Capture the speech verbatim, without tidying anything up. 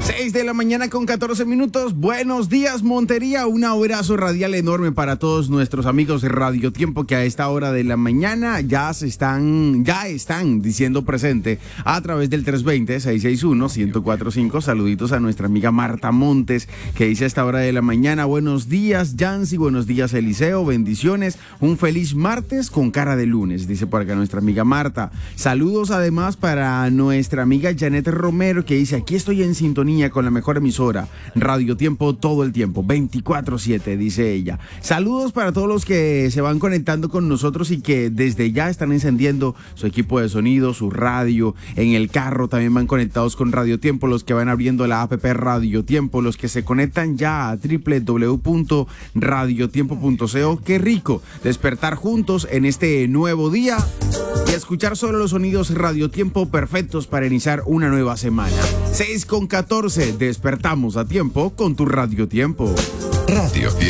seis de la mañana con catorce minutos. Buenos días, Montería. Un abrazo radial enorme para todos nuestros amigos de Radio Tiempo que a esta hora de la mañana ya se están, ya están diciendo presente a través del tres dos cero, seis seis uno, uno cero cuatro cinco. Saluditos a nuestra amiga Marta Montes que dice a esta hora de la mañana: buenos días, Yancy, buenos días, Eliseo, bendiciones, un feliz martes con cara de lunes, dice por acá nuestra amiga Marta. Saludos además para nuestra amiga Janet Romero que dice: aquí estoy en sintonía con la mejor emisora, Radio Tiempo todo el tiempo, veinticuatro siete, dice ella. Saludos para todos los que se van conectando con nosotros y que desde ya están encendiendo su equipo de sonido, su radio, en el carro también van conectados con Radio Tiempo, los que van abriendo la app Radio Tiempo, los que se conectan ya a doble u doble u doble u punto radio tiempo punto co. Qué rico despertar juntos en este nuevo día y escuchar solo los sonidos Radio Tiempo perfectos para iniciar una nueva semana. seis con catorce, despertamos a tiempo con tu Radio Tiempo. Radio Tiempo.